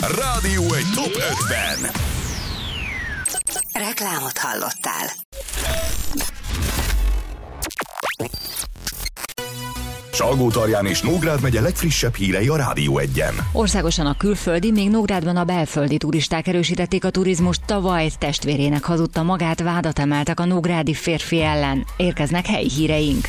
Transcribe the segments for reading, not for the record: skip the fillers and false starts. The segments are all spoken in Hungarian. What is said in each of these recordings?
Rádió egy top 5-ben. Reklámot hallottál. Salgótarján és Nógrád megye legfrissebb hírei a Rádió 1-en. Országosan a külföldi, még Nógrádban a belföldi turisták erősítették a turizmust. Tavaly testvérének hazudta magát, vádat emeltek a nógrádi férfi ellen. Érkeznek helyi híreink.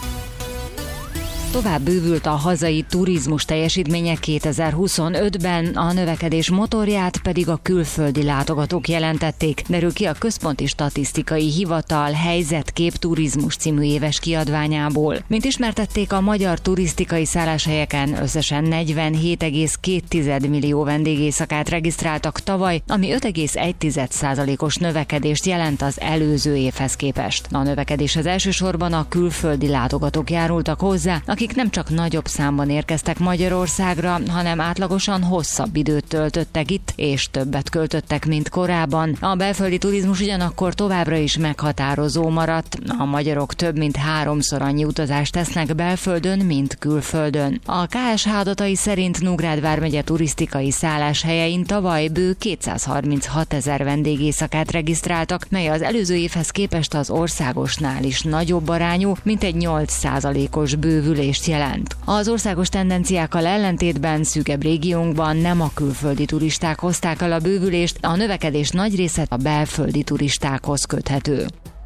Tovább bővült a hazai turizmus teljesítménye 2025-ben, a növekedés motorját pedig a külföldi látogatók jelentették, derül ki a Központi Statisztikai Hivatal Helyzetkép Turizmus című éves kiadványából. Mint ismertették, a magyar turisztikai szálláshelyeken összesen 47,2 millió vendégéjszakát regisztráltak tavaly, ami 5,1%-os növekedést jelent az előző évhez képest. A növekedéshez elsősorban a külföldi látogatók járultak hozzá, akik nem csak nagyobb számban érkeztek Magyarországra, hanem átlagosan hosszabb időt töltöttek itt, és többet költöttek, mint korábban. A belföldi turizmus ugyanakkor továbbra is meghatározó maradt. A magyarok több mint 3-szor annyi utazást tesznek belföldön, mint külföldön. A KSH adatai szerint Nógrád vármegye turisztikai szálláshelyein tavaly bő 236 000 vendégéjszakát regisztráltak, mely az előző évhez képest az országosnál is nagyobb arányú, mint egy 8%-os bővülést jelent. Az országos tendenciákkal ellentétben szűkebb régiónkban nem a külföldi turisták hozták el a bővülést, a növekedés nagy része a belföldi turistákhoz köthető.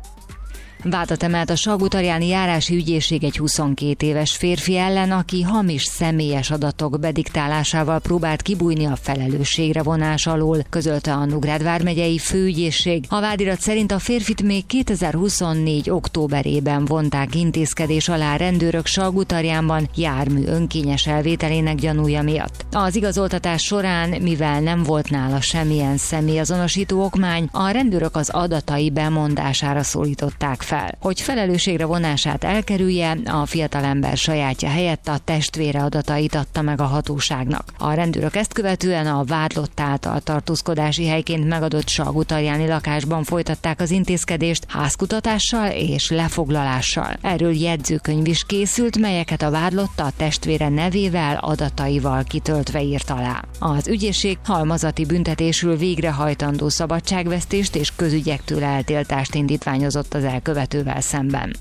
Vádat emelt a Salgótarjáni járási ügyészség egy 22 éves férfi ellen, aki hamis személyes adatok bediktálásával próbált kibújni a felelősségre vonás alól, közölte a Nógrád vármegyei főügyészség. A vádirat szerint a férfit még 2024. októberében vonták intézkedés alá rendőrök Salgótarjánban jármű önkényes elvételének gyanúja miatt. Az igazoltatás során, mivel nem volt nála semmilyen személyazonosító okmány, a rendőrök az adatai bemondására szólították fel. Hogy felelősségre vonását elkerülje, a fiatalember sajátja helyett a testvére adatait adta meg a hatóságnak. A rendőrök ezt követően a vádlott által tartózkodási helyként megadott salgótarjáni lakásban folytatták az intézkedést házkutatással és lefoglalással. Erről jegyzőkönyv is készült, melyeket a vádlott a testvére nevével, adataival kitöltve írt alá. Az ügyészség halmazati büntetésül végrehajtandó szabadságvesztést és közügyektől eltiltást indítványozott az elkövetővel szemben.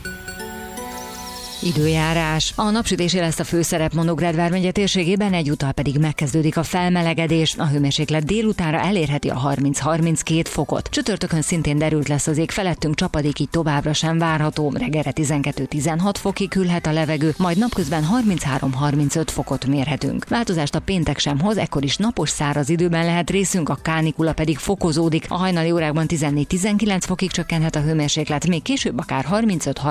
Időjárás. A napsütés lesz a főszerep Nógrád vármegye térségében, egyúttal pedig megkezdődik a felmelegedés. A hőmérséklet délutánra elérheti a 30-32 fokot. Csütörtökön szintén derült lesz az ég, felettünk csapadék, így továbbra sem várható. Reggelre 12-16 fokig hűlhet a levegő, majd napközben 33-35 fokot mérhetünk. Változást a péntek sem hoz, ekkor is napos száraz időben lehet részünk, a kánikula pedig fokozódik. A hajnali órákban 14-19 fokig csökkenhet a hőmérséklet, még később akár 35